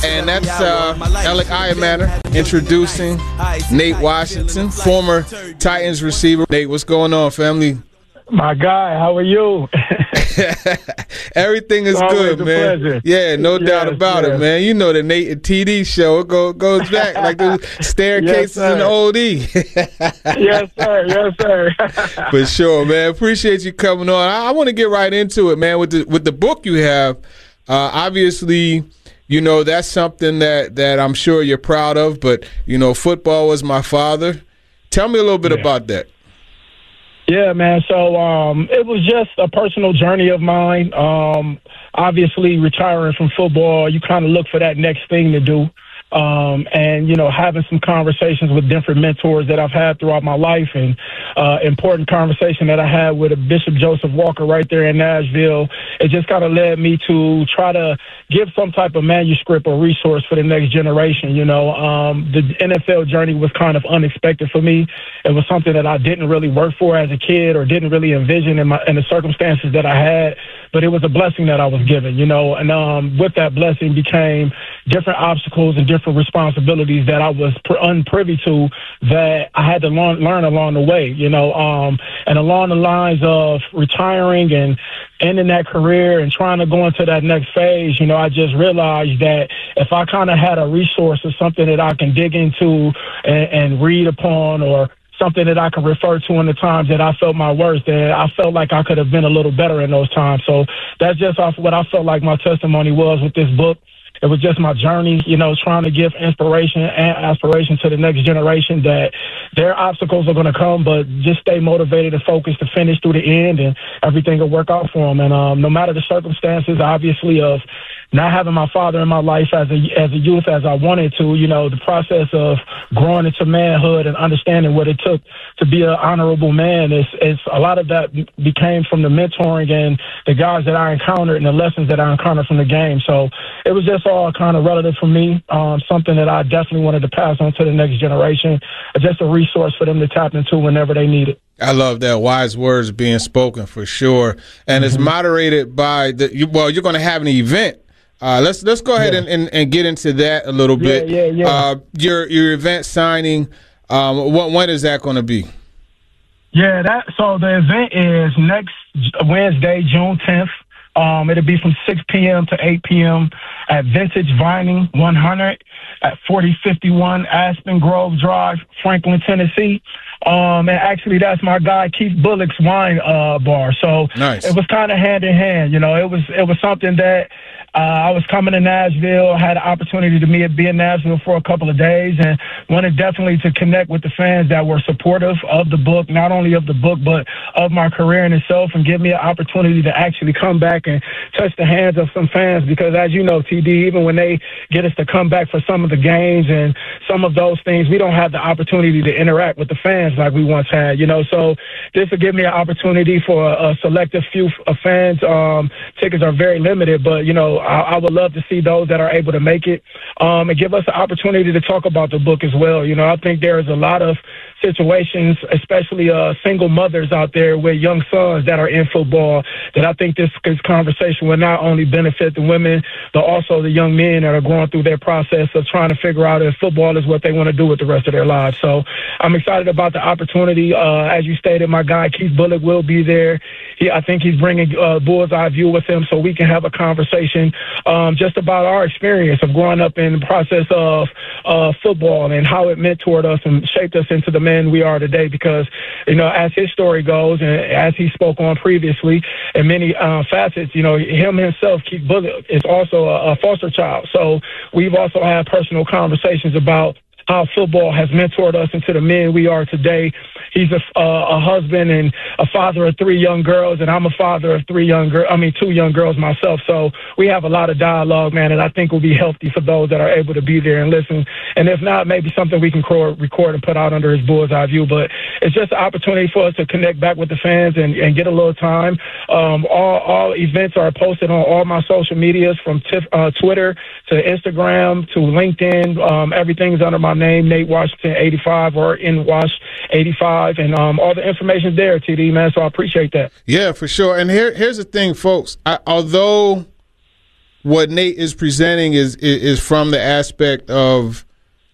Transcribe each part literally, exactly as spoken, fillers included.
And that's uh, Alec Ironmatter introducing Nate Washington, former Titans receiver. Nate, what's going on, family? My guy, how are you? Everything is good, man. Pleasure. Yeah, no yes, doubt about yes. it, man. You know the Nate and T D show. It go, goes back like the staircases yes, in the O D. Yes, sir. Yes, sir. For sure, man. Appreciate you coming on. I, I want to get right into it, man. With the with the book you have, uh, obviously, you know that's something that that I'm sure you're proud of. But you know, football was my father. Tell me a little bit yeah. about that. Yeah, man. So um, it was just a personal journey of mine. Um, obviously, retiring from football, you kind of look for that next thing to do. Um, and, you know, having some conversations with different mentors that I've had throughout my life, and uh, important conversation that I had with a Bishop Joseph Walker right there in Nashville, it just kind of led me to try to give some type of manuscript or resource for the next generation. You know, um, the N F L journey was kind of unexpected for me. It was something that I didn't really work for as a kid or didn't really envision in my in the circumstances that I had. But it was a blessing that I was given, you know, and um, with that blessing became different obstacles and different responsibilities that I was pr- unprivy to that I had to learn, learn along the way, you know, um, and along the lines of retiring and ending that career and trying to go into that next phase, you know, I just realized that if I kind of had a resource or something that I can dig into and, and read upon, or something that I can refer to in the times that I felt my worst, and I felt like I could have been a little better in those times. So that's just off what I felt like my testimony was with this book. It was just my journey, you know, trying to give inspiration and aspiration to the next generation that their obstacles are going to come, but just stay motivated and focused to finish through the end, and everything will work out for them. And um, no matter the circumstances, obviously, of not having my father in my life as a as a youth as I wanted to, you know, the process of growing into manhood and understanding what it took to be an honorable man is, is a lot of that became from the mentoring and the guys that I encountered and the lessons that I encountered from the game. So it was just all kind of relative for me, um, something that I definitely wanted to pass on to the next generation, just a resource for them to tap into whenever they need it. I love that. Wise words being spoken, for sure. And mm-hmm. it's moderated by the, you, well, you're going to have an event. Uh, let's let's go ahead yeah. and, and, and get into that a little bit. Yeah, yeah, yeah. Uh, your your event signing, um, what when is that going to be? Yeah, that so the event is next Wednesday, June tenth. Um, it'll be from six p.m. to eight p.m. at Vintage Vining one hundred at forty fifty-one Aspen Grove Drive, Franklin, Tennessee. Um, and actually, that's my guy Keith Bullock's wine uh, bar. So nice. It was kind of hand in hand. You know, it was it was something that uh, I was coming to Nashville, had an opportunity to meet, be in Nashville for a couple of days, and wanted definitely to connect with the fans that were supportive of the book, not only of the book, but of my career in itself, and give me an opportunity to actually come back and touch the hands of some fans. Because as you know, T D, even when they get us to come back for some of the games and some of those things, we don't have the opportunity to interact with the fans like we once had, you know. So this will give me an opportunity for a, a selective few of fans. Um, tickets are very limited, but, you know, I, I would love to see those that are able to make it um, and give us an opportunity to talk about the book as well. You know, I think there is a lot of situations, especially uh, single mothers out there with young sons that are in football, that I think this, this conversation will not only benefit the women, but also the young men that are going through their process of trying to figure out if football is what they want to do with the rest of their lives. So I'm excited about the opportunity. Uh, as you stated, my guy Keith Bullock will be there. He, I think he's bringing uh, Bullseye View with him so we can have a conversation um, just about our experience of growing up in the process of uh, football and how it mentored us and shaped us into the men we are today. Because, you know, as his story goes and as he spoke on previously in many uh, facets, you know, him himself, Keith Bullock, is also a, a foster child. So we've also had personal conversations about how football has mentored us into the men we are today. He's a, uh, a husband and a father of three young girls, and I'm a father of three young girls, I mean, two young girls myself. So we have a lot of dialogue, man, and I think will be healthy for those that are able to be there and listen. And if not, maybe something we can record, record and put out under his Bullseye View. But it's just an opportunity for us to connect back with the fans and, and get a little time. Um, all, all events are posted on all my social medias, from tif, uh, Twitter to Instagram to LinkedIn. Um, everything's under my name, Nate Washington eighty-five, or N Wash eighty-five, and um, all the information's there, T D, man. So I appreciate that. Yeah, for sure. And here, here's the thing, folks. I, although what Nate is presenting is, is is from the aspect of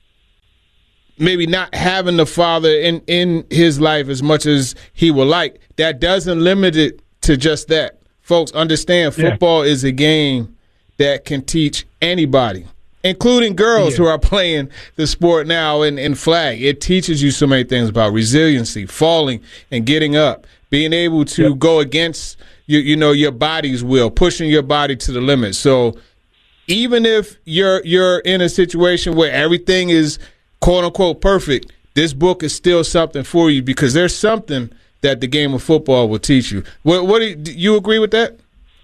maybe not having the father in, in his life as much as he would like. That doesn't limit it to just that. Folks, understand football yeah. is a game that can teach anybody, including girls yeah. who are playing the sport now in, in flag. It teaches you so many things about resiliency, falling and getting up, being able to yep. go against you, you know, your body's will, pushing your body to the limit. So even if you're you're in a situation where everything is quote unquote perfect, this book is still something for you because there's something that the game of football will teach you. What, what do, you, do you agree with that?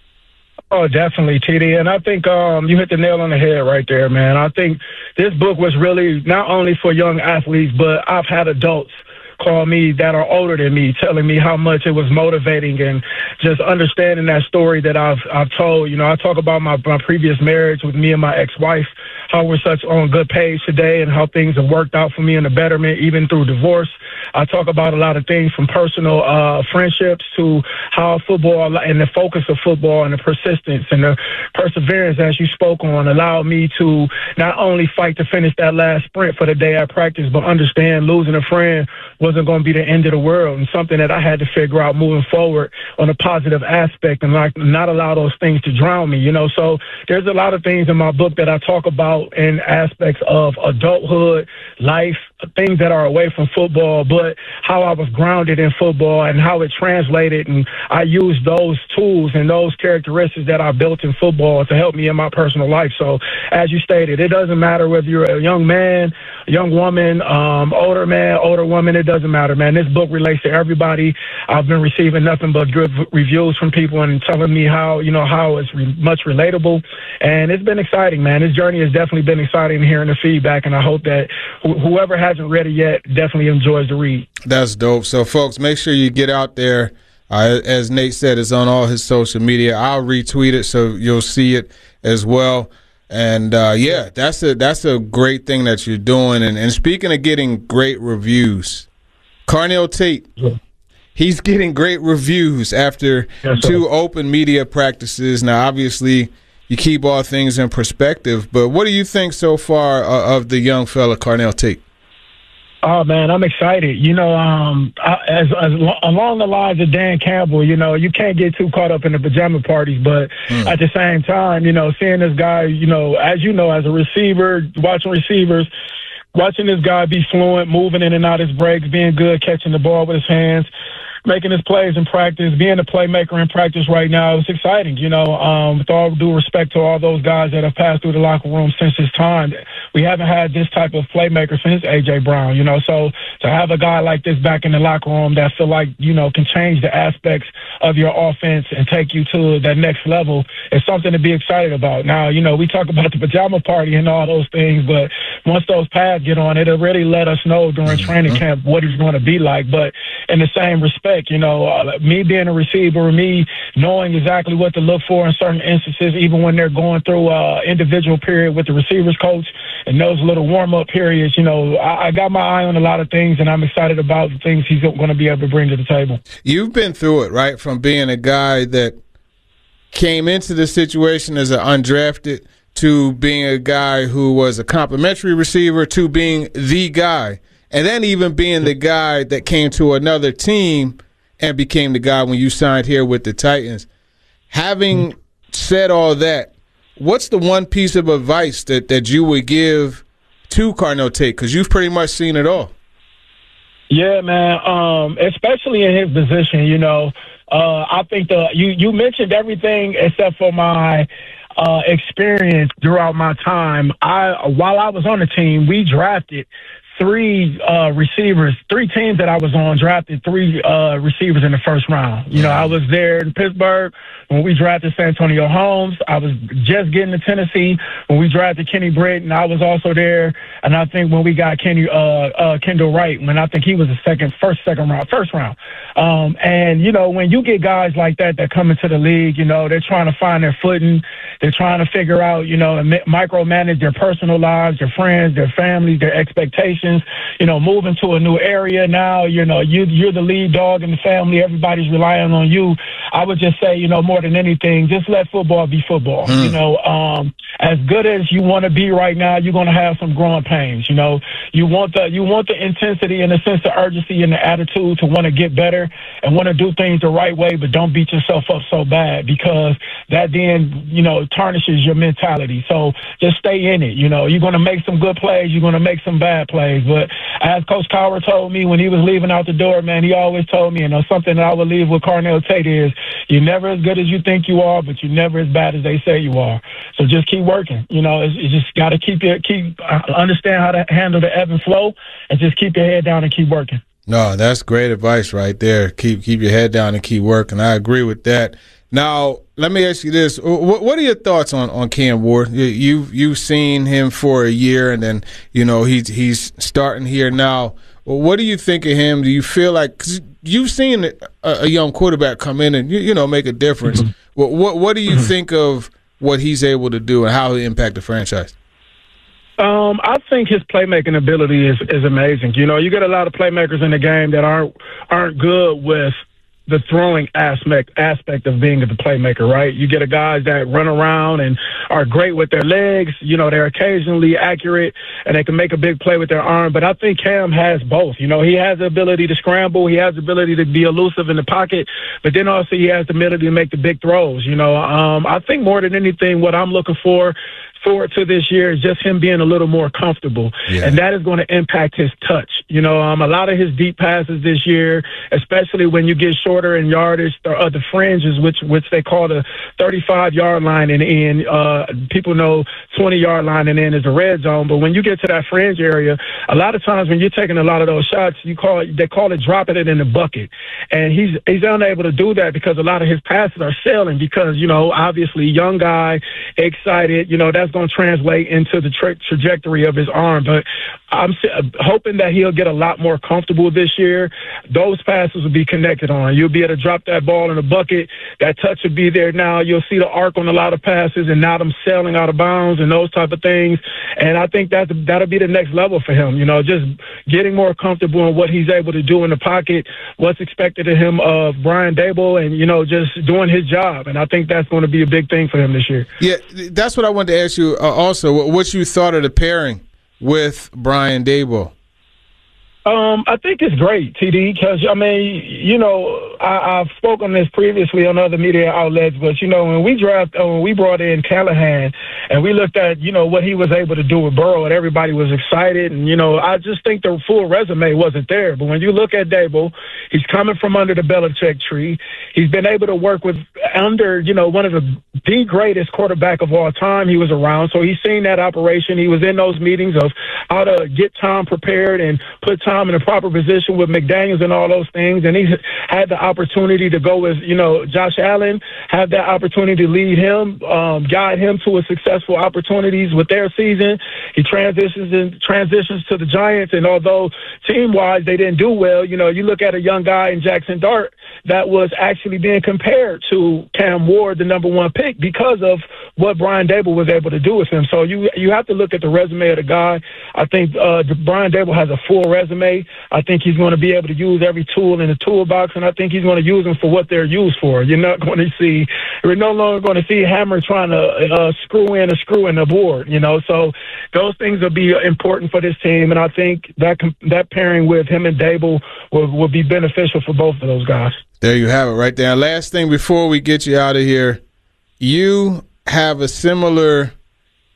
Oh, definitely, T D. And I think um, you hit the nail on the head right there, man. I think this book was really not only for young athletes, but I've had adults call me that are older than me, telling me how much it was motivating and just understanding that story that I've I've told. You know, I talk about my, my previous marriage with me and my ex-wife, how we're such on good page today and how things have worked out for me in the betterment, even through divorce. I talk about a lot of things from personal uh, friendships to how football and the focus of football and the persistence and the perseverance, as you spoke on, allowed me to not only fight to finish that last sprint for the day at practice, but understand losing a friend wasn't going to be the end of the world, and something that I had to figure out moving forward on a positive aspect and like not allow those things to drown me, you know. So there's a lot of things in my book that I talk about in aspects of adulthood, life, things that are away from football, but how I was grounded in football and how it translated. And I used those tools and those characteristics that I built in football to help me in my personal life. So as you stated, it doesn't matter whether you're a young man, a young woman, um, older man, older woman, it doesn't matter, man. This book relates to everybody. I've been receiving nothing but good reviews from people and telling me how, you know, how it's re- much relatable. And it's been exciting, man. This journey has definitely been exciting hearing the feedback. And I hope that wh- whoever hasn't read it yet definitely enjoys the read. That's dope. So, folks, make sure you get out there. Uh, as Nate said, it's on all his social media. I'll retweet it so you'll see it as well. And, uh, yeah, that's a that's a great thing that you're doing. And, and speaking of getting great reviews, Carnell Tate, yeah. he's getting great reviews after yes, two open media practices. Now, obviously, you keep all things in perspective, but what do you think so far uh, of the young fella, Carnell Tate? Oh, man, I'm excited. You know, um, I, as, as along the lines of Dan Campbell, you know, you can't get too caught up in the pajama parties. But mm. at the same time, you know, seeing this guy, you know, as you know, as a receiver, watching receivers, watching this guy be fluent, moving in and out his breaks, being good, catching the ball with his hands, making his plays in practice, being a playmaker in practice right now, it's exciting. You know, um, with all due respect to all those guys that have passed through the locker room since his time, we haven't had this type of playmaker since A J. Brown, you know. So to have a guy like this back in the locker room that feel like, you know, can change the aspects of your offense and take you to that next level is something to be excited about. Now, you know, we talk about the pajama party and all those things, but once those pads get on, it'll really let us know during training camp what he's going to be like. But in the same respect, you know, uh, me being a receiver, me knowing exactly what to look for in certain instances, even when they're going through uh individual period with the receivers coach and those little warm-up periods, you know, I, I got my eye on a lot of things, and I'm excited about the things he's going to be able to bring to the table. You've been through it, right, from being a guy that came into the situation as an undrafted to being a guy who was a complimentary receiver to being the guy, and then even being the guy that came to another team and became the guy when you signed here with the Titans. Having said all that, what's the one piece of advice that, that you would give to Carnell Tate? Because you've pretty much seen it all. Yeah, man, um, especially in his position, you know. Uh, I think the you, you mentioned everything except for my uh, experience throughout my time. I While I was on the team, we drafted three uh, receivers, three teams that I was on drafted three uh, receivers in the first round. You know, I was there in Pittsburgh when we drafted Santonio Holmes. I was just getting to Tennessee when we drafted Kenny Britt, and I was also there And I think when we got Kenny, uh, uh, Kendall Wright, when I think he was the second, first, second round, first round. Um, and, you know, when you get guys like that that come into the league, you know, they're trying to find their footing. They're trying to figure out, you know, and micromanage their personal lives, their friends, their families, their expectations, you know, moving to a new area now, you know, you, you're the lead dog in the family. Everybody's relying on you. I would just say, you know, more than anything, just let football be football. Mm. You know, um, as good as you want to be right now, you're going to have some growing pains. You know, you want the you want the intensity and the sense of urgency and the attitude to want to get better and want to do things the right way, but don't beat yourself up so bad, because that then, you know, tarnishes your mentality. So just stay in it. You know, you're going to make some good plays, you're going to make some bad plays. But as Coach Cowher told me when he was leaving out the door, man, he always told me, you know, something that I would leave with Carnell Tate is, you're never as good as you think you are, but you're never as bad as they say you are. So just keep working. You know, it's, you just got to keep it, keep uh, understand how to handle the ebb and flow, and just keep your head down and keep working. No, that's great advice right there. Keep keep your head down and keep working. I agree with that. Now, let me ask you this: what, what are your thoughts on, on Cam Ward? You, you've you've seen him for a year, and then you know he's he's starting here now. Well, what do you think of him? Do you feel like, cause you've seen a, a young quarterback come in and you, you know make a difference? Mm-hmm. What, what what do you mm-hmm. think of what he's able to do and how he impact the franchise? Um, I think his playmaking ability is, is amazing. You know, you get a lot of playmakers in the game that aren't aren't good with the throwing aspect aspect of being the playmaker, right? You get a guys that run around and are great with their legs. You know, they're occasionally accurate and they can make a big play with their arm. But I think Cam has both. You know, he has the ability to scramble. He has the ability to be elusive in the pocket. But then also he has the ability to make the big throws. You know, um, I think more than anything, what I'm looking for forward to this year is just him being a little more comfortable. Yeah. And that is going to impact his touch. You know, um, a lot of his deep passes this year, especially when you get shorter in yardage, uh, the fringes, which which they call the thirty-five-yard line and in. Uh, people know twenty-yard line and in is a red zone. But when you get to that fringe area, a lot of times when you're taking a lot of those shots, you call it, they call it dropping it in the bucket. And he's he's unable to do that because a lot of his passes are sailing because, you know, obviously young guy, excited, you know, that's going to translate into the tra- trajectory of his arm. But I'm hoping that he'll get a lot more comfortable this year. Those passes will be connected on. You'll be able to drop that ball in the bucket. That touch will be there now. You'll see the arc on a lot of passes and not them sailing out of bounds and those type of things. And I think that's, that'll be the next level for him. You know, just getting more comfortable in what he's able to do in the pocket, what's expected of him of Brian Daboll, and, you know, just doing his job. And I think that's going to be a big thing for him this year. Yeah, that's what I wanted to ask you uh, also, what you thought of the pairing with Brian Daboll. Um, I think it's great, T D, because, I mean, you know, I, I've spoken this previously on other media outlets, but, you know, when we draft, uh, when we brought in Callahan and we looked at, you know, what he was able to do with Burrow, and everybody was excited. And, you know, I just think the full resume wasn't there. But when you look at Daboll, he's coming from under the Belichick tree. He's been able to work with under, you know, one of the, the greatest quarterback of all time he was around. So he's seen that operation. He was in those meetings of how to get Tom prepared and put Tom in a proper position with McDaniels and all those things. And he had the opportunity to go with, you know, Josh Allen, have that opportunity to lead him, um, guide him to a successful opportunities with their season. He transitions and transitions to the Giants. And although team-wise they didn't do well, you know, you look at a young guy in Jackson Dart that was actually being compared to Cam Ward, the number one pick, because of what Brian Daboll was able to do with him. So you you have to look at the resume of the guy. I think uh, Brian Daboll has a full resume. I think he's going to be able to use every tool in the toolbox, and I think he's going to use them for what they're used for. You're not going to see, we're no longer going to see Hammer trying to uh, screw in a screw in the board, you know. So those things will be important for this team, and I think that that pairing with him and Daboll will, will be beneficial for both of those guys. There you have it right there. Last thing before we get you out of here, you have a similar –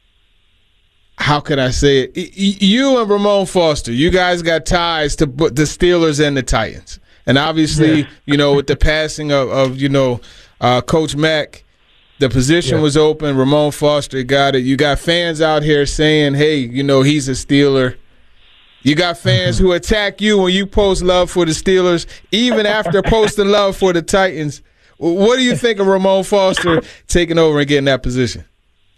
how can I say it? You and Ramon Foster, you guys got ties to the Steelers and the Titans. And obviously, yeah. you know, with the passing of, of you know, uh, Coach Mack, the position yeah. was open. Ramon Foster got it. You got fans out here saying, hey, you know, he's a Steeler. You got fans who attack you when you post love for the Steelers, even after posting love for the Titans. What do you think of Ramon Foster taking over and getting that position?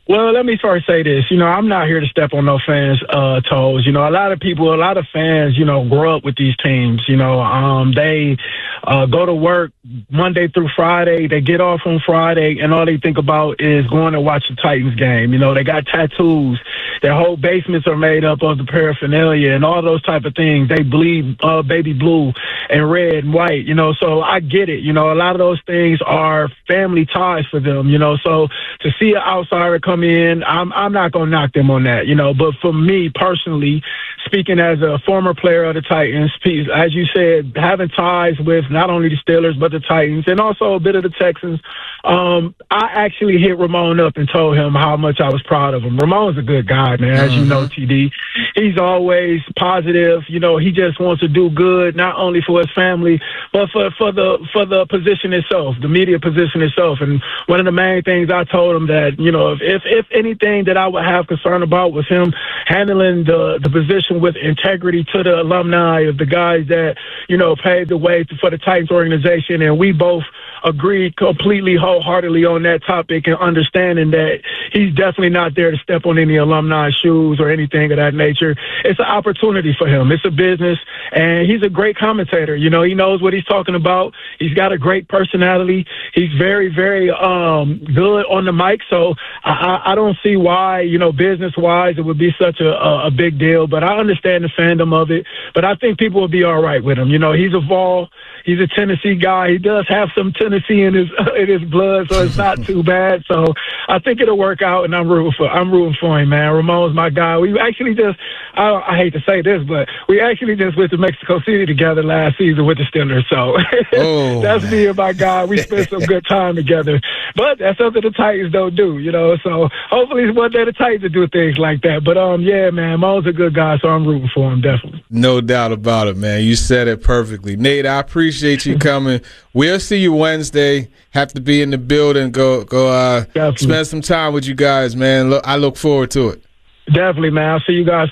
Well, let me first say this. You know, I'm not here to step on no fans' uh, toes. You know, a lot of people, a lot of fans, you know, grow up with these teams. You know, um, they uh, go to work Monday through Friday. They get off on Friday, and all they think about is going to watch the Titans game. You know, they got tattoos. Their whole basements are made up of the paraphernalia and all those type of things. They bleed uh, baby blue and red and white, you know, so I get it. You know, a lot of those things are family ties for them, you know, so to see an outsider come in, I'm, I'm not going to knock them on that, you know, but for me personally, speaking as a former player of the Titans, as you said, having ties with not only the Steelers, but the Titans and also a bit of the Texans, um, I actually hit Ramon up and told him how much I was proud of him. Ramon's a good guy, man, as mm-hmm. you know, T D. He's always positive. You know, he just wants to do good, not only for his family, but for, for the for the position itself, the media position itself. And one of the main things I told him that, you know, if if, if anything that I would have concern about was him handling the, the position with integrity to the alumni of the guys that, you know, paved the way for the Titans organization. And we both agreed completely wholeheartedly on that topic and understanding that he's definitely not there to step on any alumni shoes or anything of that nature. It's an opportunity for him. It's a business, and he's a great commentator. You know, he knows what he's talking about. He's got a great personality. He's very, very um, good on the mic, so I, I don't see why, you know, business-wise it would be such a, a, a big deal, but I understand the fandom of it, but I think people will be all right with him. You know, he's a Vol. He's a Tennessee guy. He does have some Tennessee in his in his blood, so it's not too bad. So I think it'll work out, and I'm rooting for I'm rooting for him, man. Ramon's my guy. We actually just I, I hate to say this, but we actually just went to Mexico City together last season with the Steelers. So oh, that's me and my guy. We spent some good time together. But that's something the Titans don't do, you know. So hopefully one day the Titans will do things like that. But um, yeah, man, Mo's a good guy, so I'm rooting for him definitely. No doubt about it, man. You said it perfectly, Nate. I appreciate you coming. We'll see you Wednesday. Have to be in the building. Go, go. Uh, spend some time with you guys, man. Look, I look forward to it. Definitely, man. I'll see you guys